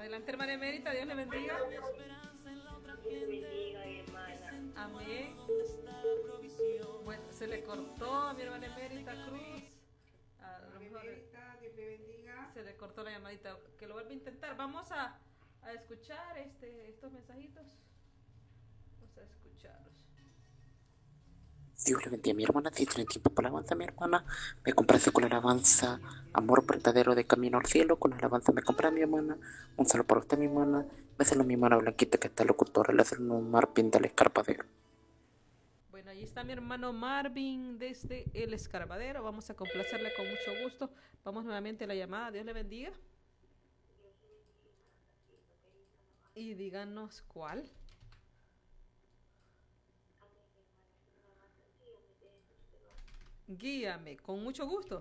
Adelante, hermana Emérita, Dios le bendiga. Dios te bendiga, hermana. Amén. Bueno, se le cortó a mi hermana Emérita Cruz. A lo mejor Dios le bendiga. se le cortó la llamadita. Que lo vuelva a intentar. Vamos a escuchar estos mensajitos. Vamos a escucharlos. Dios le bendiga a mi hermana. Si tiene tiempo para alabanza, mi hermana, me complace con la alabanza Amor verdadero de Camino al Cielo. Con la alabanza me compra mi hermana. Un saludo para usted, mi hermana. Béselo a mi hermana Blanquita, que está locutora. Le hace un Marpín del Escarpadero. Bueno, ahí está mi hermano Marvin desde el Escarbadero. Vamos a complacerle con mucho gusto. Vamos nuevamente a la llamada. Dios le bendiga. Y díganos cuál. Guíame, con mucho gusto.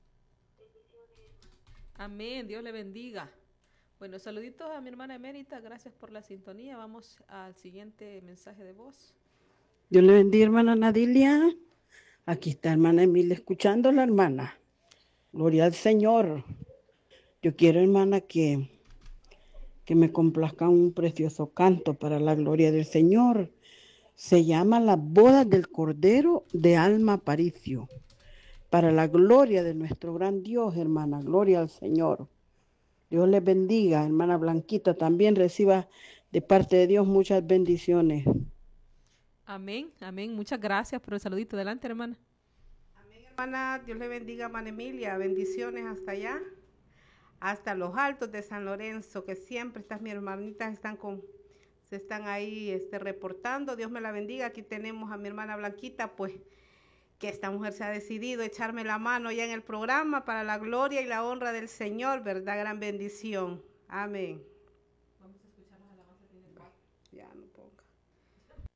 Amén, Dios le bendiga. Bueno, saluditos a mi hermana Emérita, gracias por la sintonía. Vamos al siguiente mensaje de voz. Dios le bendiga, hermana Nadilia. Aquí está hermana Emilia escuchándola, hermana. Gloria al Señor. Yo quiero, hermana, que me complazca un precioso canto para la gloria del Señor. Se llama Las bodas del Cordero de Alma Aparicio. Para la gloria de nuestro gran Dios, hermana. Gloria al Señor. Dios les bendiga, hermana Blanquita. También reciba de parte de Dios muchas bendiciones. Amén, amén. Muchas gracias por el saludito. Adelante, hermana. Amén, hermana. Dios le bendiga, hermana Emilia. Bendiciones hasta allá, hasta los altos de San Lorenzo, que siempre estas mis hermanitas se están ahí reportando. Dios me la bendiga. Aquí tenemos a mi hermana Blanquita, pues que esta mujer se ha decidido echarme la mano ya en el programa para la gloria y la honra del Señor, ¿verdad? Gran bendición. Amén. Vamos a escuchar las alabanzas. Ya no ponga.